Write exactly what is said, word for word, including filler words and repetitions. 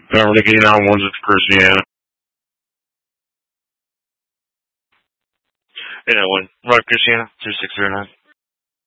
Beverly eighty-nine one zero Christiana. eight nine one. Right, Christiana. two six zero nine.